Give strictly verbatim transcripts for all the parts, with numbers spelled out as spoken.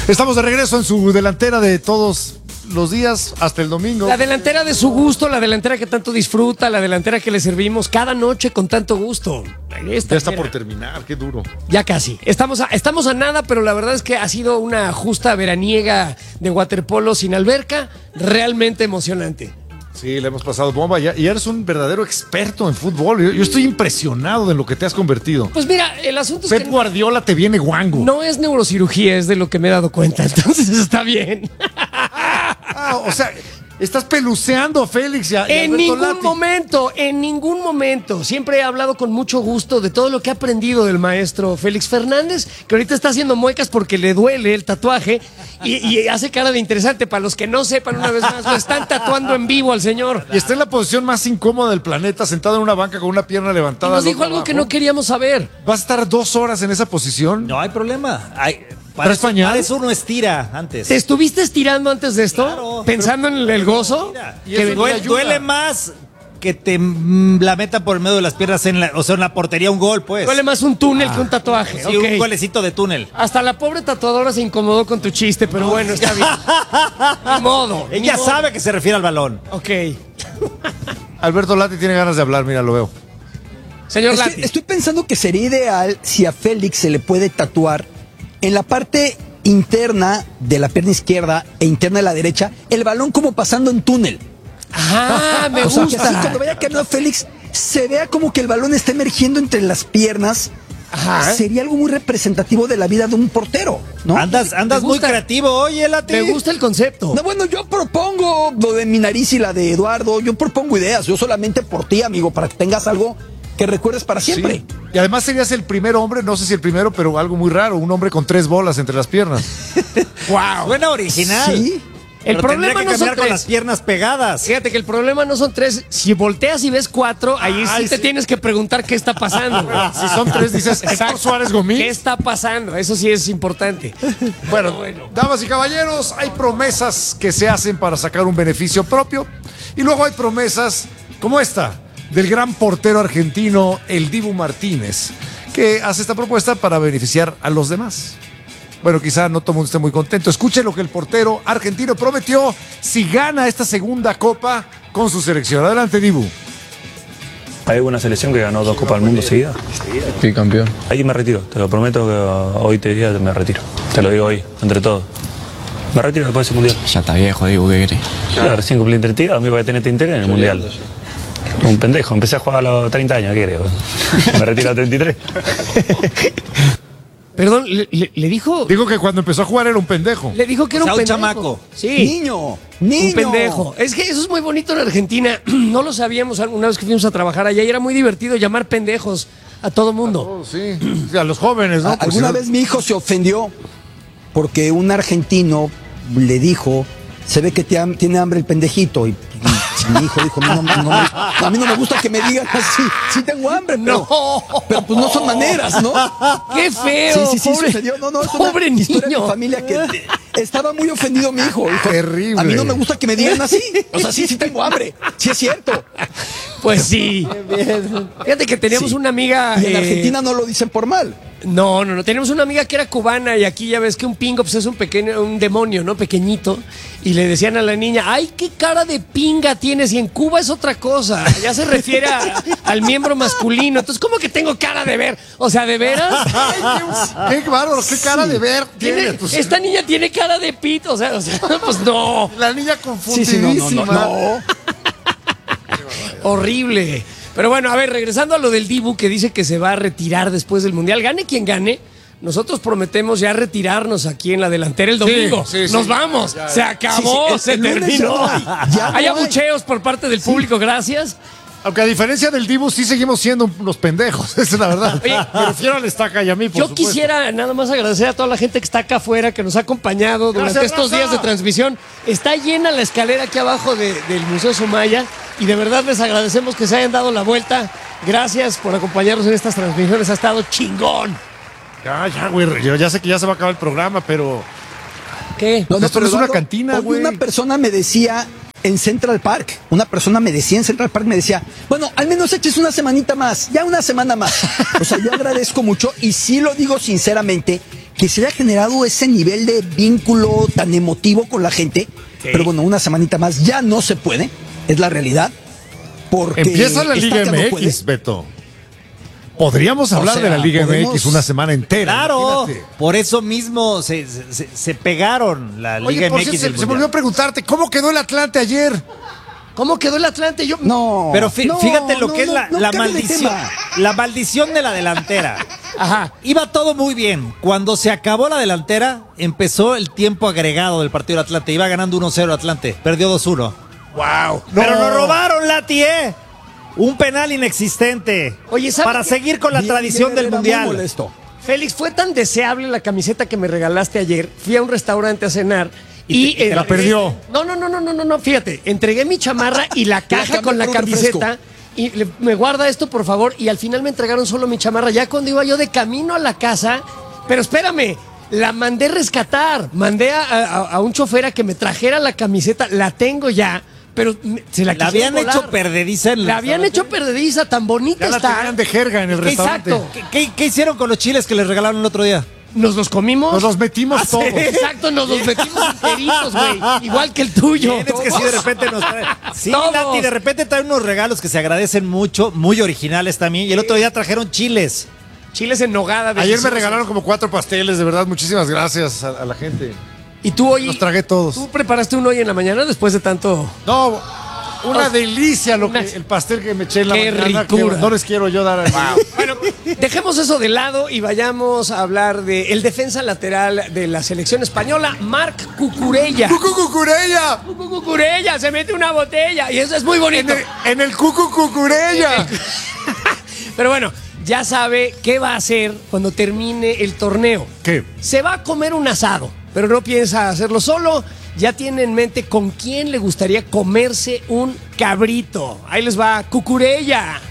Estamos de regreso en su delantera de todos los días hasta el domingo. La delantera de su gusto, la delantera que tanto disfruta, la delantera que le servimos cada noche con tanto gusto. Esta ya está por terminar, qué duro. Ya casi. Estamos a, estamos a nada, pero la verdad es que ha sido una justa veraniega de waterpolo sin alberca, realmente emocionante. Sí, le hemos pasado bomba y eres un verdadero experto en fútbol. Yo, yo estoy impresionado de lo que te has convertido. Pues mira, el asunto Pep es que Guardiola te viene guango. No es neurocirugía, es de lo que me he dado cuenta, entonces está bien. Ah, o sea, estás peluceando a Félix y a, y a En Alberto ningún Lati. momento, en ningún momento. Siempre he hablado con mucho gusto de todo lo que he aprendido del maestro Félix Fernández, que ahorita está haciendo muecas porque le duele el tatuaje y, y hace cara de interesante. Para los que no sepan, una vez más, lo están tatuando en vivo al señor. Y está en la posición más incómoda del planeta, sentado en una banca con una pierna Y levantada. nos al dijo otro algo abajo. que no queríamos saber. ¿Vas a estar dos horas en esa posición? No hay problema. Hay, para, ¿Traes eso, pañal? para eso uno estira antes. ¿Te estuviste estirando antes de esto? Claro. ¿Pensando en el gozo? Mira, Y que eso duele, te ayuda. duele más que te mm, la meta por el medio de las piernas en la, o sea, en la portería un gol, pues. Duele más un túnel que un tatuaje. Sí, ok. un golecito de túnel. Hasta la pobre tatuadora se incomodó con tu chiste, pero bueno, está bien. Ni modo. ni Ella modo. sabe que se refiere al balón. Ok. Alberto Lati tiene ganas de hablar, mira, lo veo. Señor Es que Lati. estoy pensando que sería ideal si a Félix se le puede tatuar en la parte interna de la pierna izquierda e interna de la derecha el balón como pasando en túnel. Ah, me O sea, que así gusta. cuando vaya caminando Félix se vea como que el balón está emergiendo entre las piernas. Ajá. Sería algo muy representativo de la vida de un portero, ¿no? Andas, andas Me muy gusta. creativo, oye, Lati. Me gusta el concepto. No, bueno, yo propongo lo de mi nariz y la de Eduardo. Yo propongo ideas. Yo solamente por ti, amigo, para que tengas algo que recuerdes para siempre. Sí. Y además serías el primer hombre, no sé si el primero, pero algo muy raro, un hombre con tres bolas entre las piernas. Wow. Suena original. Sí. El Pero problema tendría que no son caminar con tres. las piernas pegadas. Fíjate que el problema no son tres. Si volteas y ves cuatro, ahí Ay, sí te sí. tienes que preguntar qué está pasando. Si son tres, dices, ¿Héctor Suárez Gomín? ¿Qué está pasando? Eso sí es importante. Bueno, damas y caballeros, hay promesas que se hacen para sacar un beneficio propio y luego hay promesas como esta del gran portero argentino, el Dibu Martínez, que hace esta propuesta para beneficiar a los demás. Bueno, quizá no todo el mundo esté muy contento. Escuchen lo que el portero argentino prometió si gana esta segunda copa con su selección. Adelante, Dibu. Hay una selección que ganó dos Copas del Mundo seguidas. Sí, campeón. Ahí me retiro, te lo prometo que hoy te diría que me retiro. Te lo digo hoy, entre todos. Me retiro después de ese mundial. Ya está viejo, digo, ¿qué querés? Claro, recién cumplí treinta y dos, a mí voy a tener interés en el mundial. Un pendejo, empecé a jugar a los treinta años, ¿qué creo? Me retiro a treinta y tres. Perdón, ¿le, le- le dijo? Digo que cuando empezó a jugar era un pendejo. Le dijo que era O sea, un un pendejo. chamaco. Sí. Niño, niño. Un pendejo. Es que eso es muy bonito en Argentina. No lo sabíamos alguna vez que fuimos a trabajar allá y era muy divertido llamar pendejos a todo mundo. Oh, sí. Sí, a los jóvenes, ¿no? A- Pues, Alguna si no- vez mi hijo se ofendió porque un argentino le dijo, se ve que te ham- tiene hambre el pendejito. Y, y mi hijo dijo, no, no, no, no, a mí no me gusta que me digan así. Sí tengo hambre, pero, No. pero pues no son maneras, ¿no? ¡Qué feo! Sí, sí, sí, pobre, sucedió. No, no, es una pobre historia de niño. mi familia que te- estaba muy ofendido mi hijo. Dijo, Terrible. a mí no me gusta que me digan así. O sea, sí, sí tengo hambre. Sí es cierto. Pues sí. Fíjate que teníamos Sí. una amiga. Y en eh, Argentina no lo dicen por mal. No, no, no. Tenemos una amiga que era cubana y aquí ya ves que un pingo pues es un pequeño, un demonio, ¿no? Pequeñito. Y le decían a la niña, ay, qué cara de pinga tienes. Y en Cuba es otra cosa. Ya se refiere a- al miembro masculino. Entonces, ¿cómo que tengo cara de ver? O sea, ¿de veras? Qué bárbaro, qué cara de ver Tiene- tiene. Pues, esta niña tiene cara de pito. O sea, o sea, pues no. la niña Sí, sí, no, confundidísima. no, no, no. Horrible. Pero bueno, a ver, regresando a lo del Dibu que dice que se va a retirar después del Mundial. Gane quien gane. Nosotros prometemos ya retirarnos aquí en la delantera el domingo. sí, sí. Nos vamos. Se acabó, Sí, sí, el- se el lunes terminó. ya no hay, ya no hay hay. abucheos por parte del público, gracias. Aunque a diferencia del Dibu, sí seguimos siendo unos pendejos. Esa es la verdad. Oye, me refiero al Estaca y a mí, por Yo supuesto. quisiera nada más agradecer a toda la gente que está acá afuera, que nos ha acompañado durante Gracias, estos raza. días de transmisión. Está llena la escalera aquí abajo de- del Museo Sumaya y de verdad les agradecemos que se hayan dado la vuelta. Gracias por acompañarnos en estas transmisiones. Ha estado chingón. Ya, ya, güey. Yo ya sé que ya se va a acabar el programa, pero. ¿Qué? No, no, Esto no pero es una Eduardo, cantina, hoy güey. Una persona me decía en Central Park, una persona me decía en Central Park, me decía, bueno, al menos eches una semanita más, ya una semana más. O sea, yo agradezco mucho y sí lo digo sinceramente, que se haya generado ese nivel de vínculo tan emotivo con la gente. Sí. Pero bueno, una semanita más ya no se puede, es la realidad. Porque empieza la Liga M X, no Beto. Podríamos hablar o sea, de la Liga podemos... M X una semana entera. Claro, imagínate. Por eso mismo se, se, se pegaron la Oye, Liga por M X. Se, se me olvidó preguntarte, ¿cómo quedó el Atlante ayer? ¿Cómo quedó el Atlante? Yo... No, pero fí, no, fíjate lo no, que no, es la, no, la no maldición. La maldición de la delantera. Ajá. Iba todo muy bien. Cuando se acabó la delantera, empezó el tiempo agregado del partido del Atlante. Iba ganando uno cero Atlante. Perdió dos uno. ¡Wow! No. Pero nos robaron, Lati, ¿eh? Un penal inexistente. Oye, para qué? seguir con la bien, tradición bien, del Mundial. Molesto. Félix, fue tan deseable la camiseta que me regalaste ayer. Fui a un restaurante a cenar. Y, y te la perdió. No, no, no, no, no, no, no, fíjate, entregué mi chamarra y la caja con la camiseta y le, me guarda esto, por favor, y al final me entregaron solo mi chamarra, ya cuando iba yo de camino a la casa, pero espérame, la mandé rescatar, mandé a, a, a un chofer a que me trajera la camiseta, la tengo ya, pero se la, la habían volar. hecho perdediza. En la habían hecho perdediza, tan bonita ya está. La tenían de jerga en el restaurante. Exacto. ¿Qué, qué, ¿Qué hicieron con los chiles que les regalaron el otro día? Nos los comimos. Nos los metimos ¿Ah, todos. Sí? Exacto, nos los metimos enteritos, güey. Igual que el tuyo. Bien, es que sí, de repente nos trae. Sí, todos. Lati, de repente traen unos regalos que se agradecen mucho, muy originales también. Y el otro día trajeron chiles. Chiles en nogada. Ayer deliciosos. Me regalaron como cuatro pasteles, de verdad. Muchísimas gracias a, a la gente. ¿Y tú hoy? Los tragué todos. ¿Tú preparaste uno hoy en la mañana después de tanto? No. Una delicia lo que, el pastel que me eché en la Qué mañana. Ricura. Que no les quiero yo dar a wow. Bueno, dejemos eso de lado y vayamos a hablar de el defensa lateral de la selección española, Marc Cucurella. ¡Cucu Cucurella! ¡Cucu Cucurella! Se mete una botella y eso es muy bonito. En el, en el Cucu Cucurella. Pero bueno, ya sabe qué va a hacer cuando termine el torneo. ¿Qué? Se va a comer un asado, pero no piensa hacerlo solo. Ya tiene en mente con quién le gustaría comerse un cabrito. Ahí les va, Cucurella.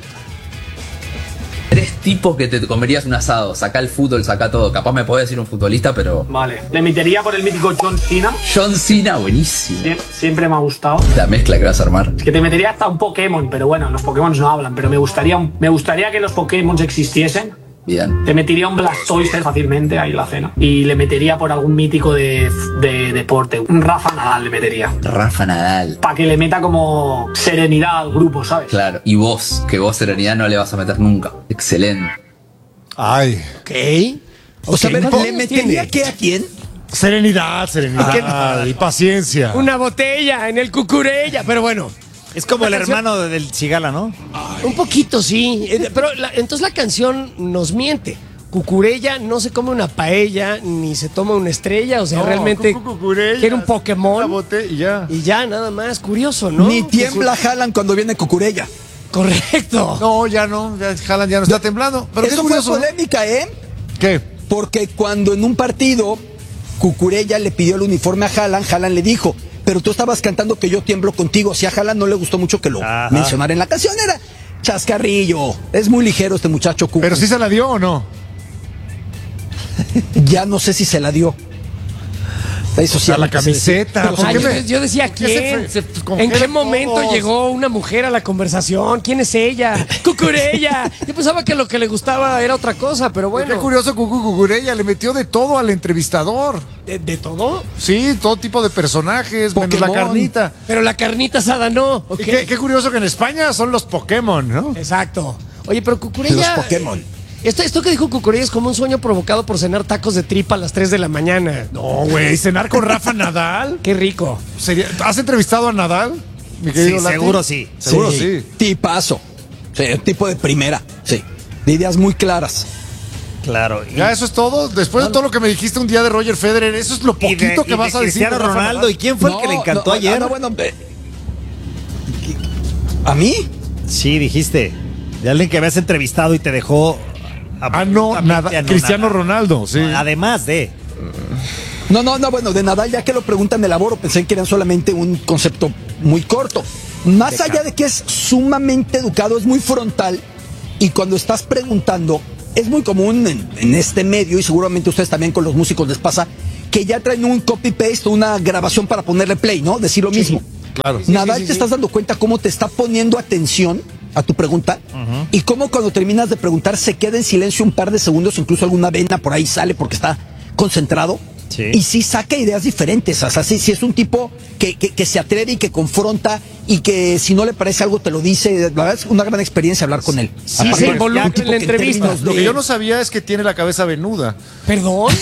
Tres tipos que te comerías un asado. Saca el fútbol, saca todo. Capaz me puede decir un futbolista, pero... Vale. Le metería por el mítico John Cena. John Cena, buenísimo. Sie siempre me ha gustado. La mezcla que vas a armar. Es que te metería hasta un Pokémon, pero bueno, los Pokémon no hablan. Pero me gustaría, me gustaría que los Pokémon existiesen. Bien. Te metería un Blastoise fácilmente ahí en la cena. Y le metería por algún mítico de, de deporte. Un Rafa Nadal le metería. Rafa Nadal. Para que le meta como serenidad al grupo, ¿sabes? Claro. Y vos, que vos serenidad no le vas a meter nunca. Excelente. Ay. Ok. O sea, okay. ¿Le metería qué a quién? Serenidad, serenidad y paciencia. Una botella en el Cucurella, pero bueno. Es como el hermano del Cigala, ¿no? Ay. Un poquito, sí. Pero la, entonces la canción nos miente. Cucurella no se come una paella ni se toma una estrella. O sea, no, realmente quiere un Pokémon. Y ya. Y ya, nada más. Curioso, ¿no? Ni tiembla Haaland cuando viene Cucurella. Correcto. No, ya no. Ya Haaland ya no está temblando. Pero eso qué curioso, fue polémica, ¿eh? ¿Qué? Porque cuando en un partido Cucurella le pidió el uniforme a Haaland, Haaland le dijo... Pero tú estabas cantando que yo tiemblo contigo. Si a Haaland no le gustó mucho que lo Ajá. mencionara en la canción, era chascarrillo. Es muy ligero este muchacho. Cucu. ¿Pero sí se la dio o no? Ya no sé si se la dio. Eso sí, a la camiseta. Ay, yo, yo decía, ¿quién? Se, se ¿En qué momento todos? Llegó una mujer a la conversación? ¿Quién es ella? ¡Cucurella! Yo pensaba que lo que le gustaba era otra cosa, pero bueno. Qué curioso, Cucu Cucurella le metió de todo al entrevistador. ¿De, de todo? Sí, todo tipo de personajes, menos la carnita. Pero la carnita asada no. Okay. Qué, qué curioso que en España son los Pokémon, ¿no? Exacto. Oye, pero Cucurella... Los Pokémon. Esto, esto que dijo Cucurella es como un sueño provocado por cenar tacos de tripa a las tres de la mañana. No, güey, cenar con Rafa Nadal. Qué rico. ¿Sería, ¿Has entrevistado a Nadal? Mi querido sí, seguro sí. Seguro sí. sí. Tipazo. Sí, tipo de primera. Sí. De ideas muy claras. Claro. Y... ¿Ya eso es todo? Después no, de todo lo que me dijiste un día de Roger Federer, eso es lo poquito de, que vas de a decir. Cristiano Ronaldo. ¿Y quién fue no, el que le encantó no, ayer? No, bueno, eh, ¿a mí? Sí, dijiste. De alguien que habías entrevistado y te dejó... Ah, no, nada. Cristiano nada. Ronaldo, sí. Además de... No, no, no, bueno, de Nadal, ya que lo preguntan, me elaboro, pensé que eran solamente un concepto muy corto. Más de allá cambio. De que es sumamente educado, es muy frontal, y cuando estás preguntando, es muy común en, en este medio, y seguramente ustedes también con los músicos les pasa, que ya traen un copy-paste, una grabación para ponerle play, ¿no? Decir lo mismo. Sí, claro. Nadal, sí, sí, te sí. estás dando cuenta cómo te está poniendo atención a tu pregunta, uh-huh. y cómo cuando terminas de preguntar se queda en silencio un par de segundos, incluso alguna vena por ahí sale porque está concentrado. Sí. Y sí saca ideas diferentes, o sea, sí, sí es un tipo que, que, que se atreve y que confronta y que si no le parece algo te lo dice. La verdad es una gran experiencia hablar con él. Sí, se involucra en la entrevista. Lo que yo no sabía es que tiene la cabeza venuda. ¿Perdón?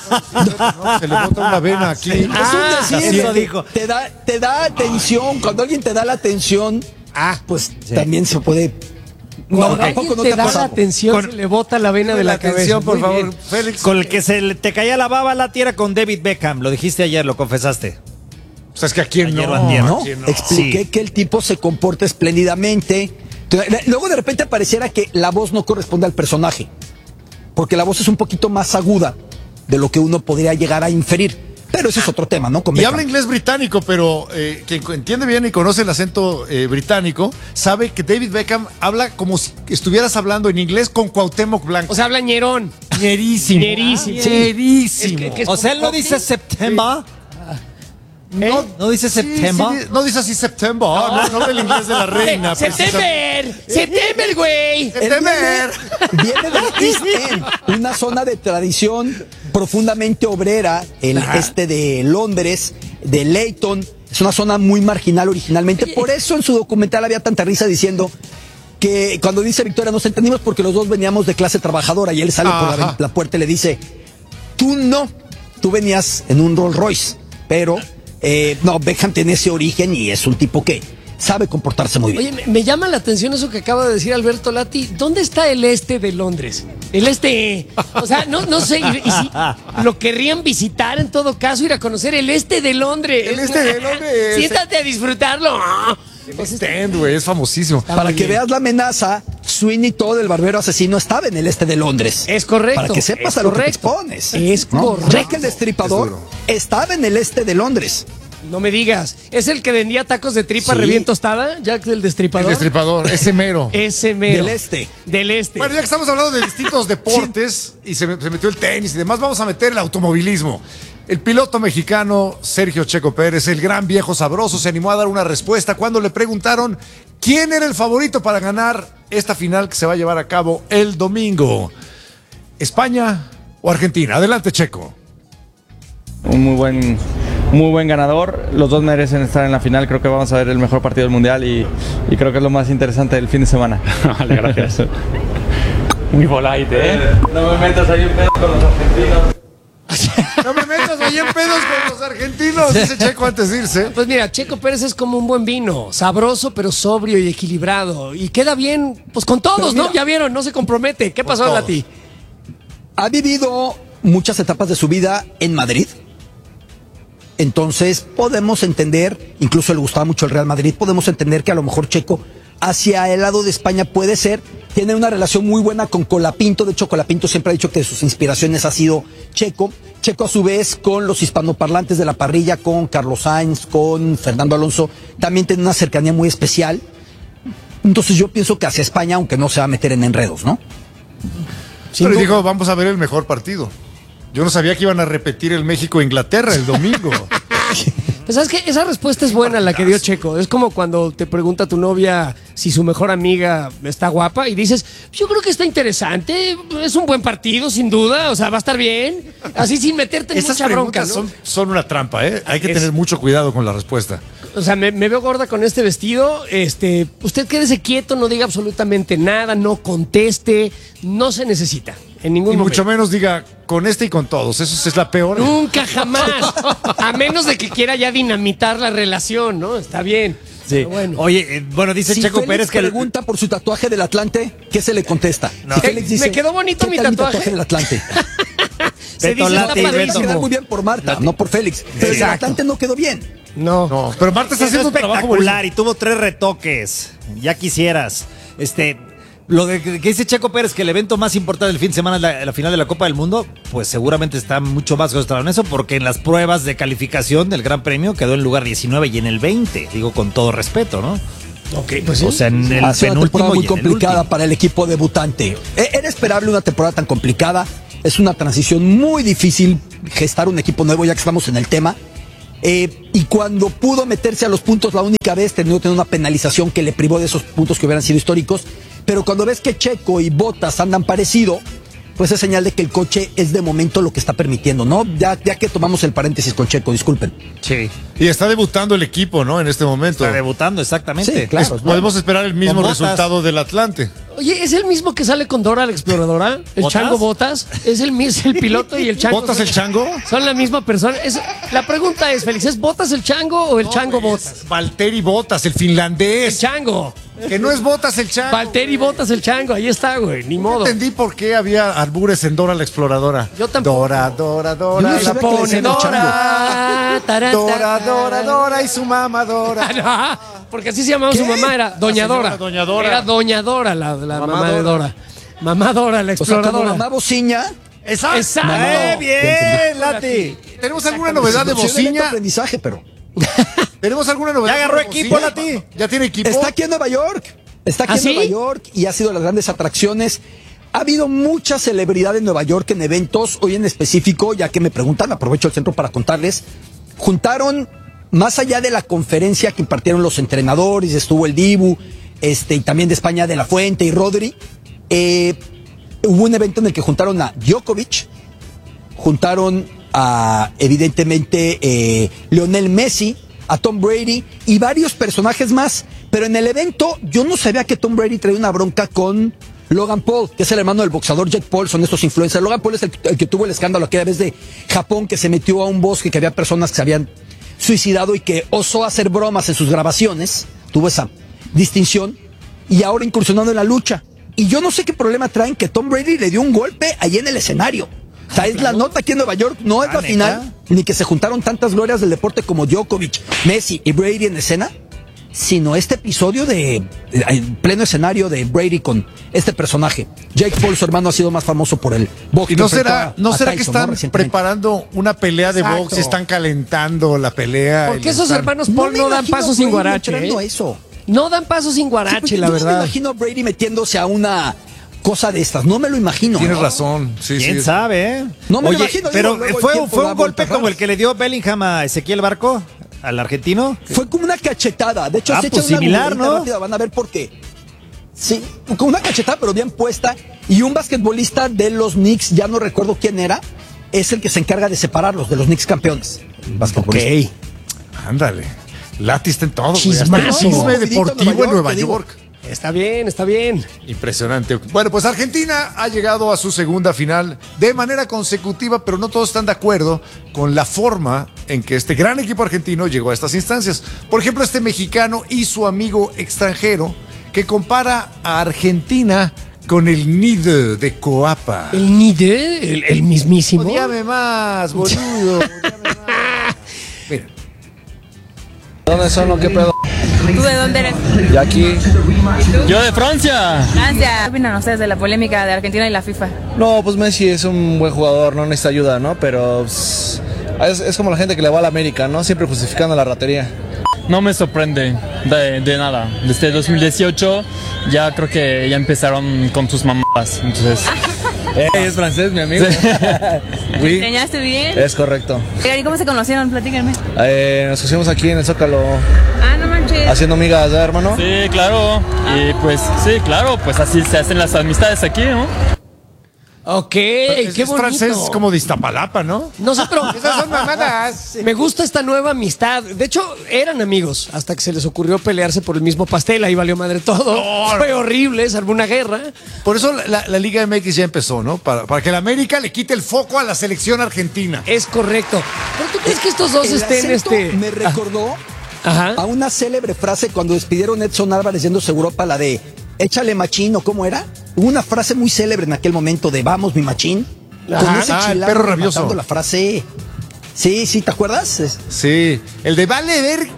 No, se le bota una vena aquí. Ah, es un decir, lo dijo. Te da, te da atención, cuando alguien te da la atención, ah, pues sí. también se puede... No, okay. tampoco no te, te da la atención, con, se le bota la vena de la, la cabeza. Por favor, bien. Félix. Con el que se le, te caía la baba la tierra con David Beckham. Lo dijiste ayer, lo confesaste. O sea, es que aquí no. no, no. no. Expliqué sí. que el tipo se comporta espléndidamente. Luego de repente pareciera que la voz no corresponde al personaje. Porque la voz es un poquito más aguda de lo que uno podría llegar a inferir. Pero ese es otro tema, ¿no? Con y habla inglés británico, pero eh, quien entiende bien y conoce el acento eh, británico, sabe que David Beckham habla como si estuvieras hablando en inglés con Cuauhtémoc Blanco. O sea, habla ñerón. Ñerísimo. Ñerísimo. Ah, ñerísimo. Es que, que es o sea, él no dice September. ¿Eh? No, ¿No dice sí, September? Sí, no dice así September, no, no, no del inglés de la reina. September, September, güey. September. Viene del East End, una zona de tradición profundamente obrera, el Ajá. este de Londres, de Leyton. Es una zona muy marginal originalmente. Por eso en su documental había tanta risa diciendo que cuando dice Victoria nos entendimos porque los dos veníamos de clase trabajadora y él sale Ajá. por la, la puerta y le dice, tú no, tú venías en un Rolls Royce, pero... Eh, no, Beckham tiene ese origen y es un tipo que sabe comportarse muy bien. Oye, me, me llama la atención eso que acaba de decir Alberto Lati. ¿Dónde está el este de Londres? El este, o sea, no, no sé, y, y si lo querrían visitar en todo caso, ir a conocer el este de Londres. El este de Londres. Siéntate a disfrutarlo. El stand, güey, es famosísimo. Para que veas la amenaza, Sweeney Todd, el barbero asesino, estaba en el este de Londres. Es correcto. Para que sepas a lo que te expones. Es ¿no? correcto. Jack el Destripador estaba en el este de Londres. No me digas. ¿Es el que vendía tacos de tripa sí. re bien tostada? Jack el Destripador. El Destripador, ese mero. Ese mero. Del este. Del este. Bueno, ya que estamos hablando de distintos deportes sí. y se, se metió el tenis y demás, vamos a meter el automovilismo. El piloto mexicano Sergio Checo Pérez, el gran viejo sabroso, se animó a dar una respuesta cuando le preguntaron quién era el favorito para ganar esta final que se va a llevar a cabo el domingo. ¿España o Argentina? Adelante, Checo. Un muy buen, muy buen ganador. Los dos merecen estar en la final. Creo que vamos a ver el mejor partido del mundial y, y creo que es lo más interesante del fin de semana. Vale, gracias. Muy polite, ¿eh? No me metas ahí en pedo con los argentinos. No me metas ahí en pedos con los argentinos, dice Checo antes de irse. Pues mira, Checo Pérez es como un buen vino, sabroso pero sobrio y equilibrado. Y queda bien, pues con todos, mira, ¿no? Ya vieron, no se compromete. ¿Qué pasó, Lati? Ha vivido muchas etapas de su vida en Madrid. Entonces podemos entender, incluso le gustaba mucho el Real Madrid, podemos entender que a lo mejor Checo hacia el lado de España puede ser, tiene una relación muy buena con Colapinto. De hecho, Colapinto siempre ha dicho que de sus inspiraciones ha sido Checo. Checo a su vez con los hispanoparlantes de la parrilla, con Carlos Sainz, con Fernando Alonso, también tiene una cercanía muy especial. Entonces yo pienso que hacia España, aunque no se va a meter en enredos, ¿no? Pero duda. Dijo, vamos a ver el mejor partido. Yo no sabía que iban a repetir el México-Inglaterra el domingo. Pues sabes que esa respuesta es buena, la que dio Checo. Es como cuando te pregunta tu novia si su mejor amiga está guapa y dices, yo creo que está interesante, es un buen partido, sin duda, o sea, va a estar bien. Así sin meterte en Esas mucha bronca, ¿no? Son, son una trampa, ¿eh? Hay que es, tener mucho cuidado con la respuesta. O sea, me, me veo gorda con este vestido. Este, usted quédese quieto, no diga absolutamente nada, no conteste, no se necesita. En ningún y momento. Mucho menos diga con este y con todos. Eso es la peor. Nunca, jamás. A menos de que quiera ya dinamitar la relación, ¿no? Está bien. Sí. Bueno. Oye, eh, bueno, dice si Checo Félix Pérez que pregunta por su tatuaje del Atlante, ¿qué se le contesta? No. Si Félix dice, me quedó bonito mi tatuaje. mi tatuaje del Atlante. Se dice, está padrísimo. Queda muy bien por Marta, Lati. No por Félix. Pero el Atlante no quedó bien. No. No, pero Marta está haciendo un trabajo espectacular y tuvo tres retoques. Ya quisieras. Este... Lo de que dice Checo Pérez, que el evento más importante del fin de semana es la, la final de la Copa del Mundo, pues seguramente está mucho más concentrado en eso, porque en las pruebas de calificación del Gran Premio quedó en lugar diecinueve y en el veinte, digo con todo respeto, ¿no? Ok, pues sí. O sea, en el ha sido una temporada muy complicada el para el equipo debutante. Era esperable una temporada tan complicada, es una transición muy difícil gestar un equipo nuevo, ya que estamos en el tema. Eh, y cuando pudo meterse a los puntos la única vez, terminó teniendo una penalización que le privó de esos puntos que hubieran sido históricos. Pero cuando ves que Checo y Bottas andan parecido, pues es señal de que el coche es de momento lo que está permitiendo, ¿no? Ya, ya que tomamos el paréntesis con Checo, disculpen. Sí. Y está debutando el equipo, ¿no? En este momento. Está debutando, exactamente. Sí, claro. Es- podemos esperar el mismo Con Bottas. resultado del Atlante. Oye, ¿es el mismo que sale con Dora la exploradora? ¿El ¿Botas? Chango Botas? ¿Es el mismo, el piloto y el Chango? ¿Botas el Chango? ¿Son la misma persona? Es- la pregunta es, Félix, ¿es Botas el Chango o el Chango Botas? Valtteri Bottas, el El finlandés. Chango. Que no es Bottas el Chango. Valtteri Botas el Chango, ahí está, güey, ni No modo. entendí por qué había albures en Dora la exploradora. Yo tampoco. Dora, Dora, Yo Dora. no la sabía que le pone decían el Dora, tarata. Dora, Dora, Dora y su mamá Dora. Ah, no, porque así se llamaba su mamá, era Doña La señora Dora. Doña Dora. Era Doña Dora, la, la Mamá mamá, de Dora. Dora. Mamá Dora, la O sea, como exploradora. mamá bociña. Exacto. Exacto. ¡Eh, bien, Lati! ¿Tenemos alguna novedad de Sí, de lento Bociña? aprendizaje, pero. ¿Tenemos alguna novedad? Ya agarró de equipo, Bociña? Lati. ¿Ya tiene equipo? Está aquí en Nueva York. Está aquí ¿Ah, en sí? Nueva York y ha sido de las grandes atracciones. Ha habido mucha celebridad en Nueva York en eventos, hoy en específico, ya que me preguntan, aprovecho el centro para contarles. Juntaron, más allá de la conferencia que impartieron los entrenadores, estuvo el Dibu, este, y también de España de la Fuente y Rodri, eh, hubo un evento en el que juntaron a Djokovic, juntaron a, evidentemente, eh, Lionel Messi, a Tom Brady y varios personajes más. Pero en el evento yo no sabía que Tom Brady traía una bronca con Logan Paul, que es el hermano del boxeador Jake Paul, son estos influencers. Logan Paul es el, el que tuvo el escándalo aquella vez de Japón, que se metió a un bosque, que había personas que se habían suicidado y que osó hacer bromas en sus grabaciones, tuvo esa distinción, y ahora incursionando en la lucha. Y yo no sé qué problema traen que Tom Brady le dio un golpe ahí en el escenario. O sea, es la nota aquí en Nueva York, no es Ah, la ¿neta? final, ni que se juntaron tantas glorias del deporte como Djokovic, Messi y Brady en escena, sino este episodio de, de- en pleno escenario de Brady con este personaje. Jake Paul, su hermano, ha sido más famoso por el box. ¿Y que no enfrentó será, a- no a será que Tyson, están Recientemente. preparando una pelea de Exacto. box y están calentando la pelea? ¿Por y qué esos están- hermanos Paul me no, dan imagino a paso sin Brady guarache? entrando a ¿eh? eso. No dan paso sin Sí, guarache, porque la yo no me verdad. imagino a Brady metiéndose a una cosa de estas, no me lo imagino. Tienes ¿no? razón, sí, ¿Quién sí. sabe, eh? No me lo Oye, imagino, pero digo, luego el fue, tiempo fue da un golpe vueltas como el raras. que le dio Bellingham a Ezequiel Barco, al argentino. Fue como una cachetada. De hecho, Ah, se pues echan una similar, googleadita ¿no? rápida, van a ver por qué. Sí, con una cachetada, pero bien puesta. Y un basquetbolista de los Knicks, ya no recuerdo quién era, es el que se encarga de separarlos, de los Knicks campeones. Basquetbolista. Ándale. Lati está en todo. güey. Hasta el Chismazo. chisme Movidito deportivo en Nueva Nueva York, te York. digo. Está bien, está bien. Impresionante. Bueno, pues Argentina ha llegado a su segunda final de manera consecutiva, pero no todos están de acuerdo con la forma en que este gran equipo argentino llegó a estas instancias. Por ejemplo, este mexicano y su amigo extranjero que compara a Argentina con el N I D de Coapa. El Nide, el, el mismísimo. Odiame más, boludo. odiame más. Mira. ¿Dónde son o qué pedo? ¿Tú de dónde eres? Y aquí. Yo de Francia. Francia. ¿Qué opinan ustedes de la polémica de Argentina y la FIFA? No, pues Messi es un buen jugador, no necesita ayuda, ¿no? Pero pues, es, es como la gente que le va a la América, ¿no? Siempre justificando la ratería. No me sorprende de, de nada. Desde dos mil dieciocho ya creo que ya empezaron con sus mamadas. Entonces, Eh, es francés, mi amigo. Oui, ¿Enseñaste bien? es correcto. ¿Y cómo se conocieron? Platíquenme. Eh, nos pusimos aquí en el Zócalo Ah, no manches. haciendo migas, ¿eh, hermano? sí, claro. Y pues, sí, claro, pues así se hacen las amistades aquí, ¿no? Ok, Es, qué es bonito. francés como de Iztapalapa, ¿no? No sé, pero Esas son mamadas. me gusta esta nueva amistad. De hecho, eran amigos hasta que se les ocurrió pelearse por el mismo pastel. Ahí valió madre todo. Fue horrible, se armó una guerra. Por eso la, la Liga M X ya empezó, ¿no? Para, para que la América le quite el foco a la selección argentina. Es correcto. ¿Pero tú crees que estos dos El estén acento este? me recordó Ajá. a una célebre frase cuando despidieron a Edson Álvarez yéndose a Europa, la de échale machín, ¿o cómo era? Hubo una frase muy célebre en aquel momento de vamos, mi machín. Ajá. Con ese Ah, el chilango perro rabioso. rematando la frase. Sí, sí, ¿te acuerdas? Es- Sí, el de vale ver.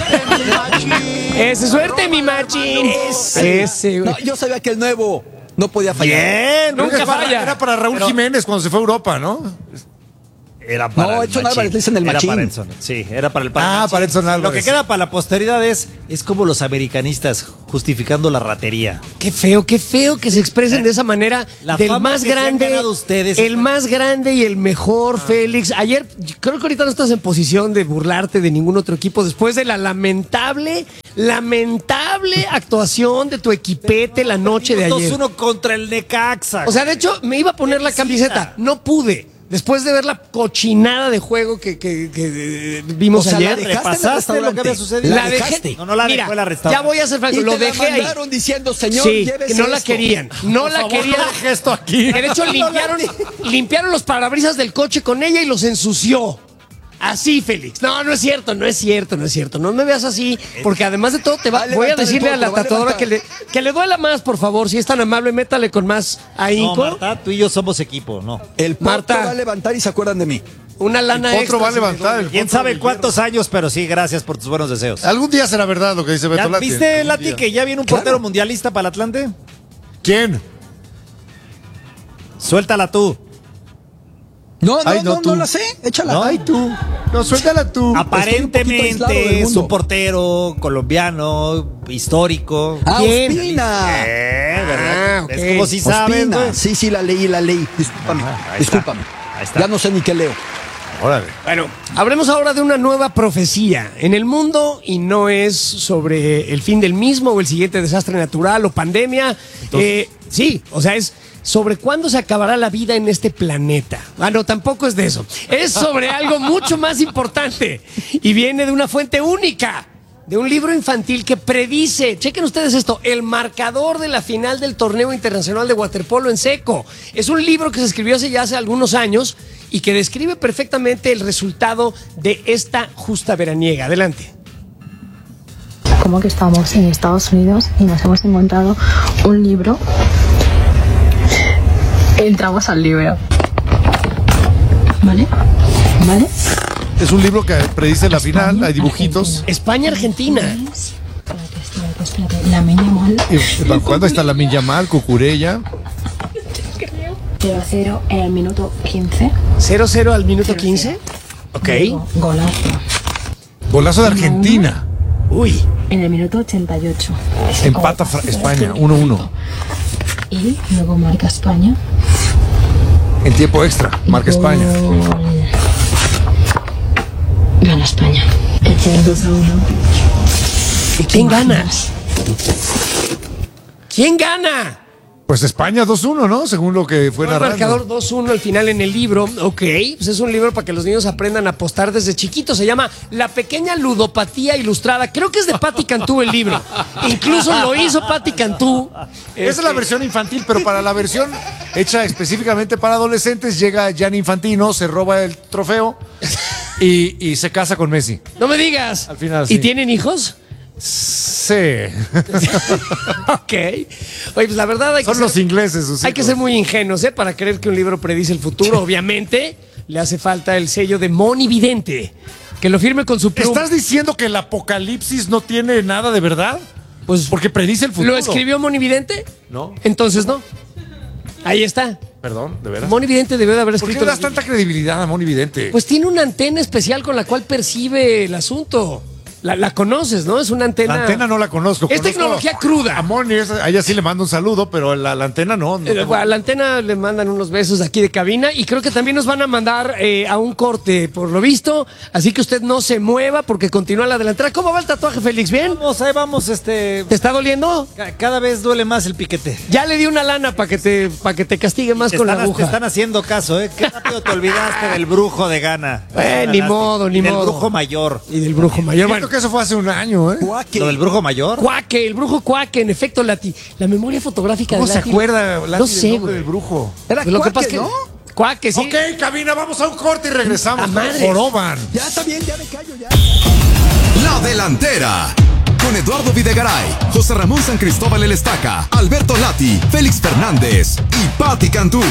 Ese, suerte, mi machín. Ese, güey. No, yo sabía que el nuevo no podía fallar. Bien, Nunca Era para- falla. Era para Raúl Pero- Jiménez cuando se fue a Europa, ¿no? Era para No, el Edson machín. Álvarez le dicen el Era machín. para Edson, sí, era para el para el Ah, machín. para Edson Álvarez. Lo que queda para la posteridad es, es como los americanistas justificando la ratería. Qué feo, qué feo que se expresen de esa manera. La del fama más que se han grande, ganado ustedes. el más grande y el mejor, Félix. Ayer, creo que ahorita no estás en posición de burlarte de ningún otro equipo después de la lamentable, lamentable actuación de tu equipete la noche de ayer. dos uno contra el Necaxa. O sea, de hecho, me iba a poner la camiseta. No pude. Después de ver la cochinada de juego que, que- que, eh, vimos O sea, ayer. la dejaste en el ¿Repasaste lo que había restaurante? sucedido? La La dejé. dejaste. No, no la Mira, dejó en la restaurante. ya voy a hacer franco. Y Lo te la dejé ahí. mandaron diciendo, señor, Sí, llévese que no la esto. querían. No la favor, querían. no deje esto aquí. Que de hecho limpiaron, limpiaron los parabrisas del coche con ella y los ensució. Así, Félix. No, no es cierto, no es cierto, no es cierto. No me veas así, porque además de todo te va, Va a voy a levantar el decirle a la potro, va a tatuadora que levantar. le, que le duela más, por favor. Si es tan amable, métale con más No, ahínco. Marta, tú y yo somos equipo, no. El potro Marta. va a levantar y se acuerdan de mí. Una lana El potro extra. va a si le levantar. duele. El Quién potro sabe del cuántos años, pero sí, gracias por tus buenos deseos. Algún día será verdad lo que dice ¿Ya Beto Lati. ¿Viste, Algún Lati, día. que ya viene un Claro. portero mundialista para el Atlante? ¿Quién? Suéltala tú. No, no, Ay, no, no, tú. no la sé. Échala. ¿No? Ay, tú. No, suéltala tú. Estoy un poquito aislado del Aparentemente es mundo. un portero colombiano, histórico. Ah, ¿Quién? Ospina. Eh, ¿verdad? Ah, ok. Es como si sabes, Ospina. güey. Sí, sí, la leí, la leí. Discúlpame. ahí Discúlpame. está, ahí está. Ya no sé ni qué leo. Órale. Bueno, hablemos ahora de una nueva profecía en el mundo y no es sobre el fin del mismo o el siguiente desastre natural o pandemia. Eh, sí, o sea, es sobre cuándo se acabará la vida en este planeta. Ah, no, tampoco es de eso. Es sobre algo mucho más importante y viene de una fuente única. De un libro infantil que predice, chequen ustedes esto, el marcador de la final del torneo internacional de waterpolo en seco. Es un libro que se escribió hace ya hace algunos años y que describe perfectamente el resultado de esta justa veraniega. Adelante. Como que estamos en Estados Unidos y nos hemos encontrado un libro. Entramos al libro. ¿Vale? ¿Vale? Es un libro que predice la final, hay dibujitos. España-Argentina. Espérate, espérate, espérate. La meña mal. ¿Y ¿Cuándo está la Yamal, Cucurella? cero a cero en el minuto quince. cero cero al minuto quince. Ok. Luego, golazo. Golazo de Argentina. Uy. En el minuto ochenta y ocho. Empata Fra- España, uno uno. Y luego marca España. En tiempo extra, marca España. Gol. Gana España. dos a uno. ¿Y quién gana? ¿Quién gana? Pues España dos uno, ¿no? Según lo que fue El narrando. marcador dos uno al final en el libro. Ok, pues es un libro para que los niños aprendan a apostar desde chiquitos. Se llama La pequeña ludopatía ilustrada. Creo que es de Patti Cantú el libro. Incluso lo hizo Patti Cantú. Esa es la versión infantil, pero para la versión hecha específicamente para adolescentes llega Gianni Infantino, se roba el trofeo y, y se casa con Messi. No me digas. Al final, ¿Y sí. tienen hijos? Sí. Ok. Oye, pues la verdad hay que Son ser- los ingleses, sus Hay que hijos. ser muy ingenuos, ¿eh? Para creer que un libro predice el futuro. Obviamente, le hace falta el sello de monividente. Que lo firme con su pluma. ¿Estás diciendo que el apocalipsis no tiene nada de verdad? Pues, Porque predice el futuro. ¿lo escribió monividente? No. Entonces no. Ahí está. Perdón, de veras. Monividente debe de haber ¿Por qué escrito. le das tanta credibilidad a Monividente? Pues tiene una antena especial con la cual percibe el asunto. La, la conoces, ¿no? Es una antena. La antena no la conozco. Es Conozco tecnología cruda. A Moni, esa- a ella sí le mando un saludo, pero la, la antena no. no Eh, tengo- A la antena le mandan unos besos de aquí de cabina y creo que también nos van a mandar eh, a un corte, por lo visto. Así que usted no se mueva porque continúa la delantera. ¿Cómo va el tatuaje, Félix? ¿Bien? Vamos, ahí vamos, este. ¿Te está doliendo? ca- Cada vez duele más el piquete. Ya le di una lana para que te para que te castigue más Te con están, la te aguja. están haciendo caso, ¿eh? Qué rápido te olvidaste del brujo de Gana. Eh, ni modo, ni Y del modo. brujo mayor. Y del brujo mayor. Siento Bueno, que eso fue hace un año, ¿eh? ¿Lo del brujo mayor? Cuaque, el brujo Cuaque, en efecto, Lati. La memoria fotográfica ¿Cómo de se Lati. acuerda Lati, No del sé, nombre güey. del brujo? Era Pues lo que Cuaque, pasa es que. ¿no? Cuaque, sí. Ok, cabina, vamos a un corte y regresamos. A madres. Joroban. Ya está bien, ya me callo, ya. La delantera. Con Eduardo Videgaray, José Ramón San Cristóbal El Estaca, Alberto Lati, Félix Fernández y Patti Cantú.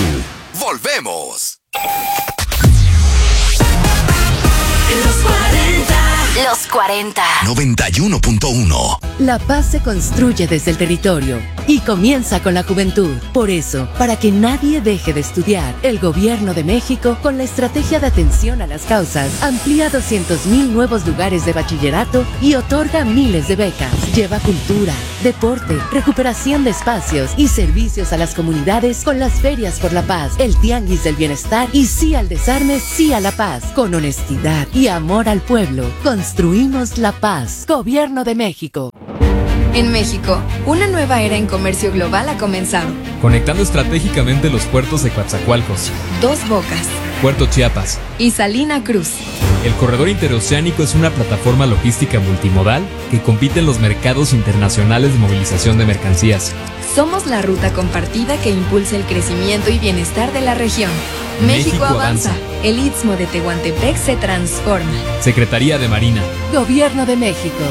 Volvemos. Los cuarenta. Los cuarenta. noventa y uno punto uno. La paz se construye desde el territorio y comienza con la juventud. Por eso, para que nadie deje de estudiar, el Gobierno de México, con la estrategia de atención a las causas, amplía doscientos mil nuevos lugares de bachillerato y otorga miles de becas. Lleva cultura, deporte, recuperación de espacios y servicios a las comunidades con las ferias por la paz, el tianguis del bienestar y sí al desarme, sí a la paz. Con honestidad y amor al pueblo, construimos la paz. Gobierno de México. En México, una nueva era en comercio global ha comenzado. Conectando estratégicamente los puertos de Coatzacoalcos, Dos Bocas Puerto Chiapas y Salina Cruz. El corredor interoceánico es una plataforma logística multimodal que compite en los mercados internacionales de movilización de mercancías. Somos la ruta compartida que impulsa el crecimiento y bienestar de la región. México México avanza. avanza. El Istmo de Tehuantepec se transforma. Secretaría de Marina. Gobierno de México.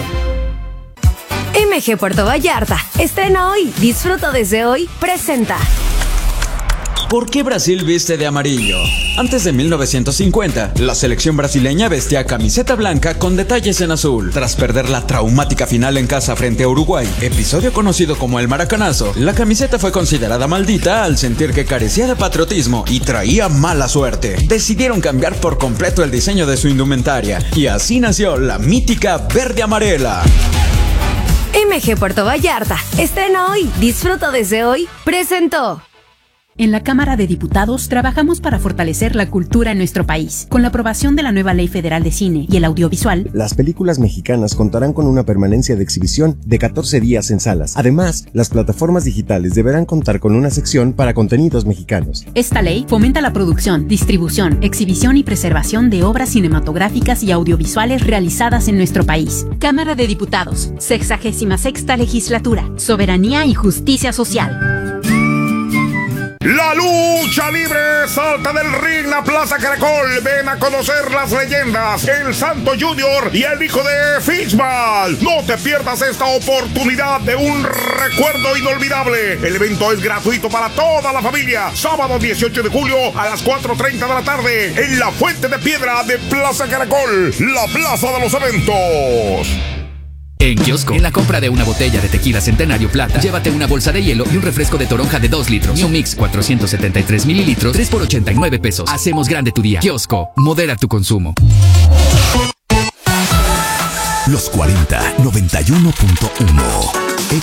M G Puerto Vallarta, estrena hoy, disfruta desde hoy, presenta. ¿Por qué Brasil viste de amarillo? Antes de mil novecientos cincuenta, la selección brasileña vestía camiseta blanca con detalles en azul. Tras perder la traumática final en casa frente a Uruguay, episodio conocido como el Maracanazo, la camiseta fue considerada maldita al sentir que carecía de patriotismo y traía mala suerte. Decidieron cambiar por completo el diseño de su indumentaria y así nació la mítica verde amarela. M G Puerto Vallarta, estrena hoy, disfruta desde hoy, presentó. En la Cámara de Diputados trabajamos para fortalecer la cultura en nuestro país. Con la aprobación de la nueva Ley Federal de Cine y el Audiovisual, las películas mexicanas contarán con una permanencia de exhibición de catorce días en salas. Además, las plataformas digitales deberán contar con una sección para contenidos mexicanos. Esta ley fomenta la producción, distribución, exhibición y preservación de obras cinematográficas y audiovisuales realizadas en nuestro país. Cámara de Diputados, sexagésima sexta legislatura, soberanía y justicia social. La lucha libre salta del ring, la Plaza Caracol. Ven a conocer las leyendas, el Santo Junior y el hijo de Fishball. No te pierdas esta oportunidad de un recuerdo inolvidable. El evento es gratuito para toda la familia. Sábado dieciocho de julio a las cuatro treinta de la tarde en la Fuente de Piedra de Plaza Caracol, la plaza de los eventos. En Kiosco, en la compra de una botella de tequila Centenario Plata, llévate una bolsa de hielo y un refresco de toronja de dos litros. New Mix cuatrocientos setenta y tres mililitros, tres por ochenta y nueve pesos. Hacemos grande tu día. Kiosco, modera tu consumo. Los cuarenta, noventa y uno punto uno.